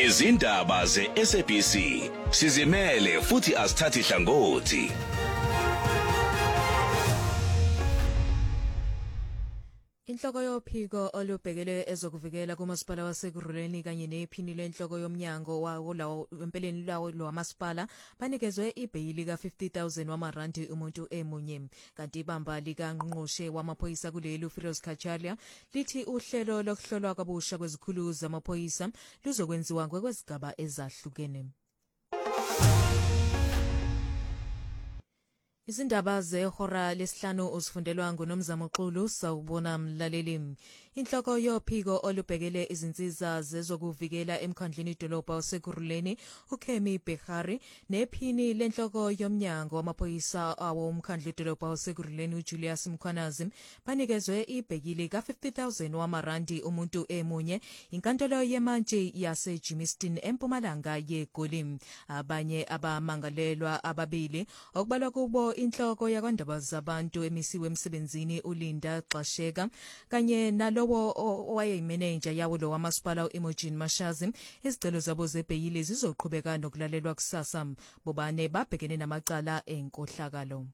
Izindaba ze-SABC sizimele futhi asithathi hlangothi. Inhloko yophiko olubhekele ezokuvikela kumasipala waseKuruleni kanye nephini lenhloko yomnyango wawo lawo empeleni lawo lwamasipala banikezwe ibheyili ka50,000 wamarandi umuntu emunye. Kanti ibamba likaNgqongqoshe wamaphoyisa kuleli uFiroz Khachalia lithi uhlelo lokuhlolwa kabusha kwezikhulu zamaphoyisa luzokwenziwa ngokwezigaba ezahlukene. Izindaba zehora lesihlanu uzifundelwa nguNomzamo Xulu. Sawubona mlaleli. Inhloko yophiko olubhekele izinsiza zezokuvikela emkhandleni idolobha waseKuruleni uKhemi Behari nephini lenhloko yomnyango wamaphoyisa awo umkhandlu idolobha waseKuruleni uJulius Mkhwanazi banikezwe ibhekili ka50,000 wamarandi umuntu emunye inkantolo yemantshi yaseJimmiston empumalanga yeGoli. Abanye abamangalelwa ababili okubalwa kubo inhloko yakwandaba zabantu emisiwe emsebenzini uLinda Xasheka kanye nalowo owayeyimeneja yawo lo wamasipala uImogen Mashazi. Izicelo zabo zebheyili zizoqhubeka nokulalelwa kusasa. Bobane babhekene namacala enkohlakalo.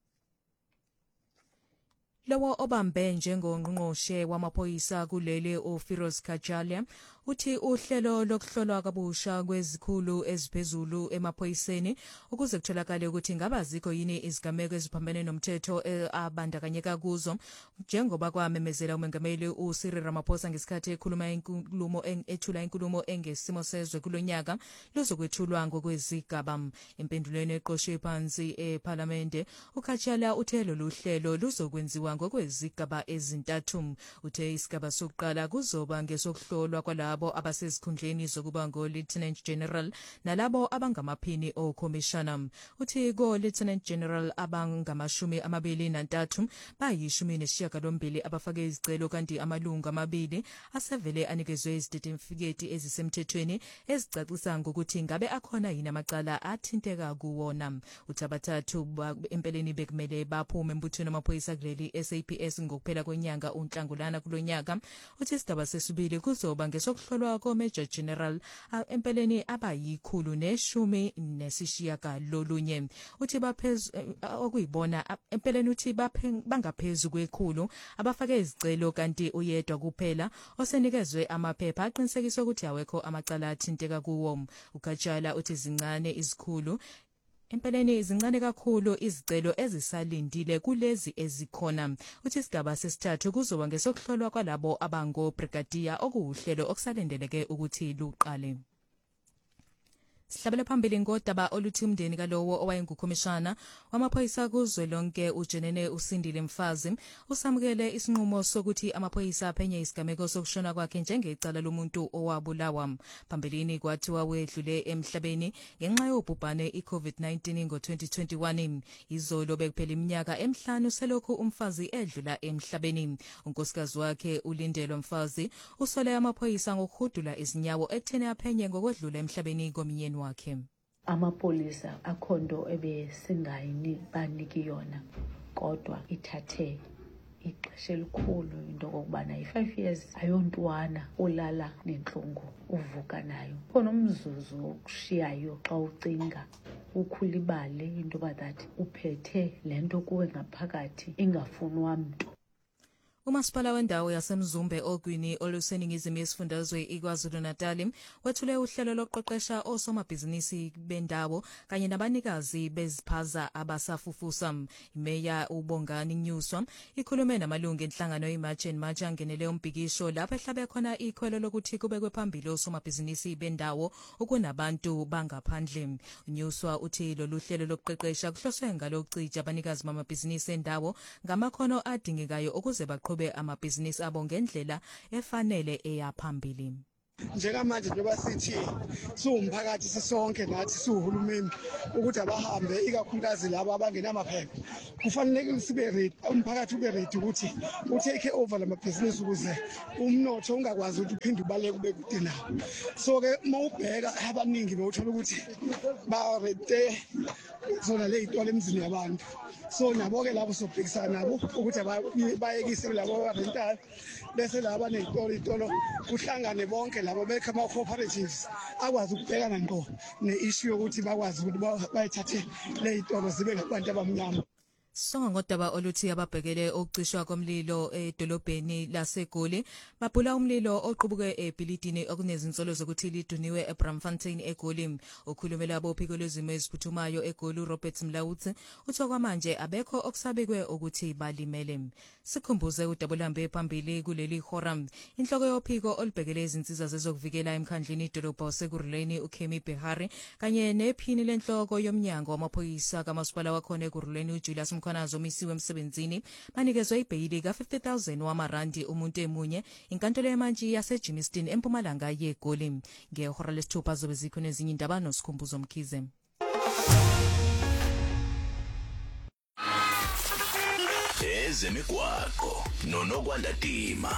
Lowo obambe njengongqongqoshe wamaphoyisa kuleli uFiroz Khachalia uthi uhlelo lokuhlolwa kabusha kwezikhulu eziphezulu emaphoyiseni ukuze kutholakale ukuthi ngaba zikho yini izigameko eziphambene nomthetho abandakanyeka kuzo, njengoba kwamemezela umengameli uCyril Ramaphosa ngesikhathi ethula inkulumo engesimo sezwe kulonyaka luzokwethulwa ngokwezigaba. Impendulweni eqoshwe phansi eParliament uKhachalia uthe lolu hlelo luzokwenziwa ngokwezigaba ezintathu. Uthe isigaba sokuqala kuzoba ngesokuhlolwa kwalabo abasezikhundleni zokuba ngo-Lieutenant General nalabo abangamaphini o-Commissioner. Uthi ko-Lieutenant General abangama-23 bayi-18 abafake izicelo kanti amalungu amabili asevele anikezwe izitifiketi ezisemthethweni ezicacisa ngokuthi ngabe akhona yini amacala athinteka kuwona. Uthi abathathu empeleni bekumele baphume embuthweni wamaphoyisa kuleli SAPS ngokuphela kwenyanga uNhlangulana kulonyaka. Uthi isigaba sesibili kuzoba ngesokuhlolwa ko-Major General empeleni abayi-118. Uthi okuyibona empeleni uthi bangaphezu kwekhulu abafake izicelo kanti uyedwa kuphela osenikezwe amaphepha aqinisekisa ukuthi awekho amacala athinteka kuwo. uKhachalia uthi zincane izikhulu empeleni zincane kakhulu izicelo ezisalindile kulezi ezikhona. Uthi isigaba sesithathu kuzoba ngesokuhlolwa kwalabo abango-brigadier okuwuhlelo okusalendeleke ukuthi luqale. Sihlabele phambili ngodaba oluthi umndeni kalowo owayengukhomishana wamaphoyisa kuzwelonke uJenene Usindile Mfazi usamukele isinqumo sokuthi amaphoyisa aphenye isigameko sokushona kwakhe njengecala lomuntu owabulawa. Phambilini kwathiwa wedlule emhlabeni ngenxa yobhubhane iCovid-19 ngo-2021. Izolo bekuphela iminyaka emihlanu selokhu umfazi edlula emhlabeni. Unkosikazi wakhe uLindelwa Mfazi usole amaphoyisa ngokuhudula izinyawo ekutheni aphenye ngokwedlula emhlabeni komyeni wakhe. Amapolisa akhondo ebesingayini baniki yona kodwa ithathe ixesha elikhulu into kokubana i5 years ayontwana ulala nenhlungu uvuka nayo. Khona umzuzu okushiyayo xa ucinga ukhulibale into that uphethe lento kuwe ngaphakathi ingafunwa mntu. Umasipala wendawo yaseMzumbe ogwini oluseningizimu yesifundazwe iKwaZulu-Natal wethule uhlelo lokuqeqesha osomabhizinisi bendawo kanye nabanikazi beziphaza abasafufusa. Imeya uBongani Nyuswa ikhulume namalungu enhlangano iMarch and March angenele umbhikisho lapho ehlabe khona ikhwelo lokuthi kubekwe phambili osomabhizinisi bendawo ukunabantu bangaphandle. Nyuswa uthi lolu hlelo lokuqeqesha kuhloswe ngalokucija abanikazi bamabhizinisi endawo ngamakhono adingekayo ukuze baqhubeke amabhizinisi abo ngendlela efanele eyaphambili. Njengamanje njengoba sithi siwumphakathi sisonke nathi siwuhulumeni ukuthi abahambe ikakhulukazi laba abangenamaphepha kufanele sibe ready, umphakathi ube ready ukuthi utake over lamabhizinisi ukuze umnotho ungakwazi ukuthi uphinde ubaleke ube kude nawo. So ke mawubheka abaningi bawuthola ukuthi ba ready zona le itwala emzini yabantu. So nabo ke labo sobhekisana nabo ukuthi bayekise labo rental bese laba nezitolo kuhlangane bonke labo bekha ama cooperatives akwazi ukubhekana ngqo ne-issue yokuthi bakwazi ukuthi bayithathe le zitolo zibe ngabantu abamnyama. Songa ngodaba oluthi ababhekele ukucishwa komlilo edolobheni laseGoli babhula umlilo oqubuke ebhilidini okunezinsolo zokuthi liduniwe eBramfontein eGoli. Ukhulumela abophiko lwezimo eziphuthumayo eGoli Robert Mlawuthi uthe kwamanje abekho okusabekwe ukuthi balimele. Sikhumbuze udabulambe phambili kuleli forum inhloko yophiko olubhekele izinsiza zezokuvikela emkhandlini idolobha waseGuruleni uKemi Behari kanye nephini lenhloko yomnyango wamaphoyisa kamasipala wakhona eGuruleni uJulius Mkhwanazo omisiwe emsebenzini banikezwe ibheyili ka50,000 wamarandi umuntu emunye inkantolo yamanje yaseJimmiston empumalanga yeGoli. Ngehora lesithupha zobe zikhona ezinye indaba nosikhumbuzo Mkhize. Ezemigwaqo nonokwanda dima.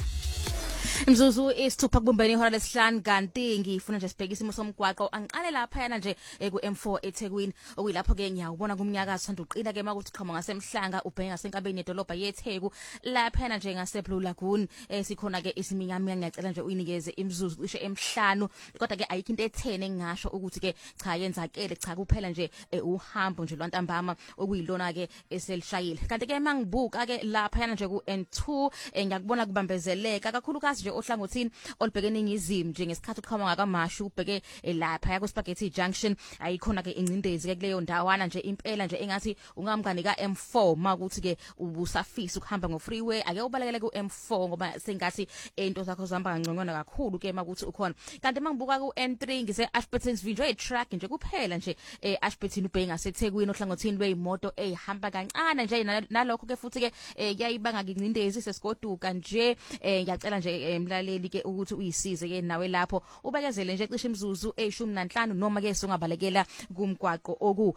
Mzuzu isithupha kubumbeni ihora lesihlanu kanti ngifuna nje sibheke isimo somgwaqo angiqale lapha yana nje ku M4 eThekwini okuyilapho ke ngiyawubona kumnyakazo sanda uqina ke makuthi qhama ngasemhlanga ubheke ngasenkabeni yedolobha yeTheku lapha yana nje ngase Blue Lagoon sikhona ke isiminyaminya ngiyacela nje uyinikeze imzuzu cishe emhlanu kodwa ke ayikho into ethene ngingasho ukuthi ke cha yenzakele cha kuphela nje uhambo nje lwantambama okuyilona ke eselishayile kanti ke mangibuka ke lapha yana nje ku N2 ngiyakubona kubambezeleka kakhulukazi nje ohlangothini olubhekene iningizimu nje ngesikhathi uqhama ngakamashu ubheke lapha ku Spaghetti Junction ayikhona ke ingcindezi ke kuleyo ndawana nje impela nje engathi ungamngane ka M4 makuthi ke ubusafisa ukuhamba ngo freeway ake ubalekele ku M4 ngoba sengathi into zakho zihamba kancongwana kakhulu ke makuthi ukhona kanti mangibuka ku N3 ngise Ashburton vinjwe truck nje kuphela nje Ashburton ubheke ngaseThekwini ohlangothini lweyimoto ehamba kancane nje nalokho ke futhi ke kuyayibanga ingcindezi sesigoduka nje ngiyacela nje mlaleli ke ukuthi uyisize ke nawe lapho ubekezele nje cishe imzuzu e15 noma ke songabalekela kumgwaqo oku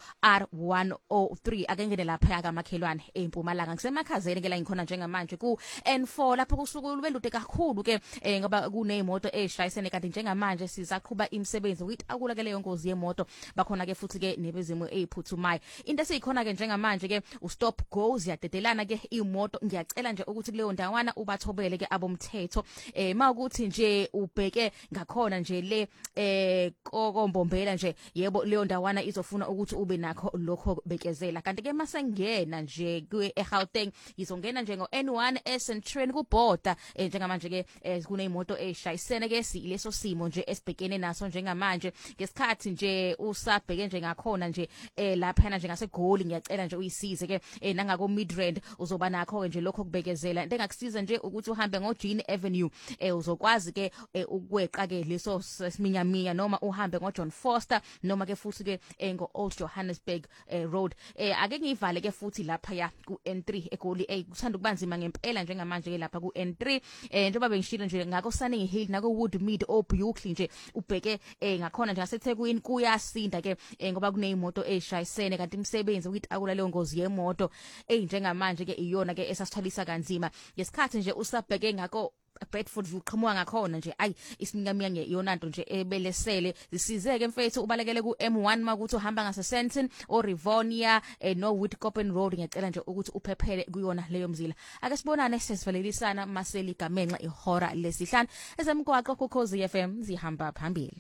R103 akengene lapha akamakhelwane eMpumalanga ngisemakhazeni ke la ngikhona njengamanje ku N4 lapho kusuku lubelude kakhulu ke ngoba kunezimoto eshayisene kanti njengamanje sizaqhuba imisebenzi ukuyitakula ke leyo ngozi yemoto bakhona ke futhi ke nebezimo eziphuthumayo into esikhona ke njengamanje ke u-stop go ziyadedelana ke imoto ngiyacela nje ukuthi kuleyo ndawana ubathobele ke abomthetho mawukuthi nje ubheke ngakhona nje le kokombombela nje yebo leyo ndawana izofuna ukuthi ube nakho lokho bekezela kanti ke masengena nje eGauteng izongena nje ngo N1 Eastern Train kuborder njengamanje ke kunezimoto eshayisene ke sileso simo nje esibhekene naso njengamanje ngesikhathi nje usabheke nje ngakhona nje lapha nje ngaseGoli ngiyacela nje uyisize ke nangako Midrand uzoba nakho nje lokho kubekezela into engakusiza nje ukuthi uhambe ngo Jean Avenue uzokwazi ke ukweqa ke leso siminyaminya noma uhambe ngo John Foster noma ke futhi ke ngo Old Johannesburg Road ake ngivale ke futhi lapha ya ku N3 eGoli kuthanda kubanzima ngempela njengamanje ke lapha ku N3 njengoba bengishilo nje ngako Sunning Hill nako Woodmead oBukley nje ubheke ngakhona nje ngaseThekwini kuyasinda ke ngoba kunezimoto eshayisene kanti imisebenzi ukuyitakula leyo ngozi yemoto njengamanje ke iyona ke esasithalisa kanzima ngesikhathi nje usabheke ngako Bedford uqhamuka ngakhona nje ayi isinyaminya yona nto nje ebelesele zisizeke mfethu ubalekele ku M1 makuthi uhamba ngase Sandton o Rivonia no Woodcopen Road ngiyacela nje ukuthi uphephele kuyona leyo mzila ake sibonane sesivalelisana maseli gamenxa ihora lesihlanu ezemgwaqo ku Khosi FM zihamba phambili.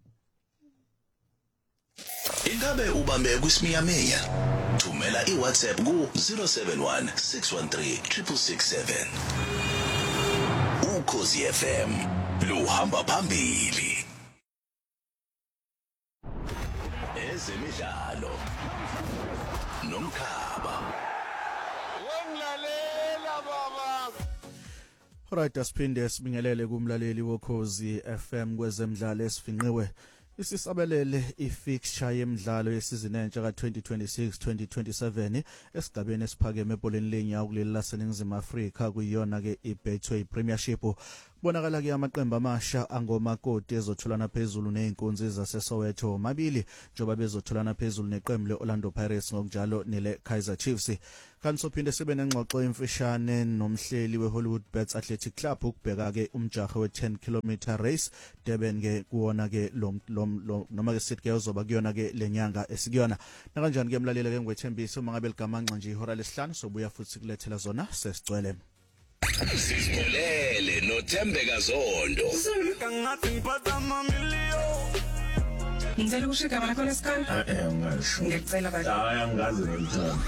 Ingabe ubambe kusiminyaminya thumela iWhatsApp ku 071 613 667 Ukhosi FM luhamba phambili. Ezemidlalo nomkhaba. Wonlalela baba. Alright asiphinde sibingelele kumlaleli wokhozi FM kwezemidlalo esifinqiwe. Isisabelele ifixture yemidlalo yesizini entsha ka2026-2027 esigabeni esiphakeme ebholeni lenyawo kuleli laseNingizimu Afrika kuyona ke iBetway Premiership. Kubonakala ke amaqembu amasha angomakoti ezotholana phezulu nezinkunzi zaseSoweto mabili njoba bezotholana phezulu neqembu leOrlando Pirates ngokunjalo nele Kaizer Chiefs. Kanti sophinde sibe nengxoxo emfishane nomhleli weHollywood Bets Athletic Club ukubheka ke umjaho we10 km race Durban ke kuona ke noma ke sithi ke uzoba kuyona ke lenyanga esikuyona. Nakanjani ke mlalela ke ngwethembisa uma ngabe ligamanxa nje ihora lesihlanu sobuya futhi kulethela zona sesicwele. Sizibulele noThembeka Zondo. Ngicela ukusho igama lakho lesikole. Ngasho. Ngicela bathi. Hayi angazi ngilithanda.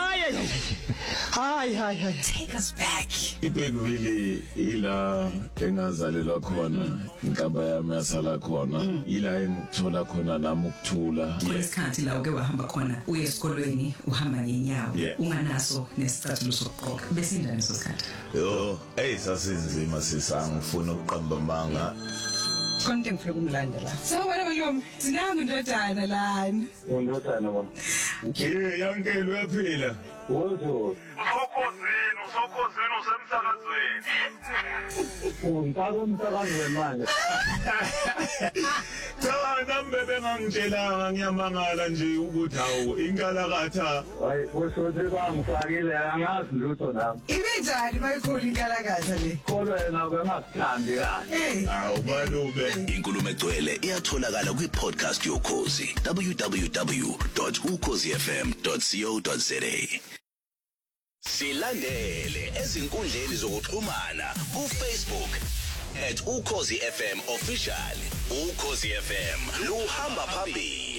Hayi. Take us back. iBegville ila engazalelwa khona, inkamba yami yasala khona, ila engithola khona nami ukuthula. Kulesikhathi la uke wahamba khona uye esikolweni uhamba ngenyawo unganaso nesicathulo sokuqoqa bese indani sosikhathi. Yo, sasinzima sisangifuna ukuqamba manga. Konke ngifuna ukumlanda la. Sawubona malume, sinanga indodana lana. Undodana wami. Yankelwe yaphila. Wozo. Usokhosini usemsakazweni. Ungifaka umsakazweni manje. Cha nami bengangitshelanga ngiyamangala nje ukuthi hawu inkalakatha. Hayi, wosothe bangifakile angazi lutho nami. Ibinjani mayikhona inkalakatha le? Kodwa yena bengasithandi kahle. Hawu balube. Inkulumo egcwele iyatholakala kwi-podcast yokhozi www.ukhozifm.co.za. Silandele ezinkundleni zokuxhumana ku-Facebook @ukhozifm official. Ukhozi FM luhamba phambili.